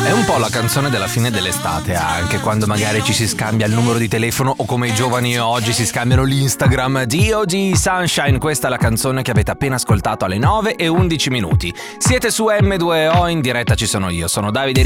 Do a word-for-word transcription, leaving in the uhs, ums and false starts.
È un po' la canzone della fine dell'estate, anche quando magari ci si scambia il numero di telefono o come i giovani oggi si scambiano l'Instagram. D O D Sunshine, questa è la canzone che avete appena ascoltato alle nove e undici minuti. Siete su emme due o, in diretta ci sono io, sono Davide